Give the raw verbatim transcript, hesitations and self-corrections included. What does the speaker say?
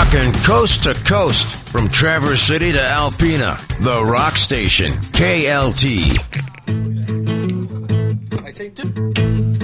Rocking coast to coast from Traverse City to Alpena. The Rock Station. K L T. I take two.